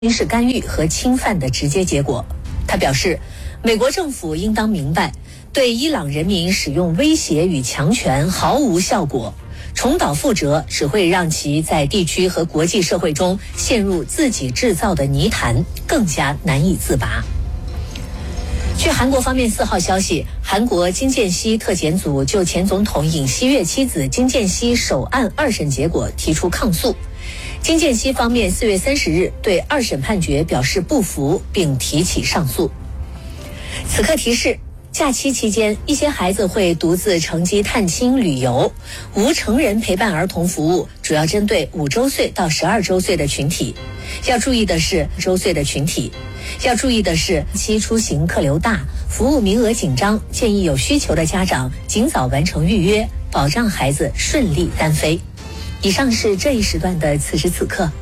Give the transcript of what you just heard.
军事干预和侵犯的直接结果。他表示，美国政府应当明白，对伊朗人民使用威胁与强权毫无效果，重蹈覆辙只会让其在地区和国际社会中陷入自己制造的泥潭，更加难以自拔。据韩国方面4号消息，韩国金建熙特检组就前总统尹锡悦妻子金建熙首案2审结果提出抗诉。金建熙方面4月30日对2审判决表示不服，并提起上诉。此刻提示，假期期间一些孩子会独自乘机探亲旅游，无成人陪伴儿童服务主要针对5周岁到12周岁的群体。要注意的是，期出行客流大，服务名额紧张，建议有需求的家长尽早完成预约，保障孩子顺利单飞。以上是这一时段的此时此刻。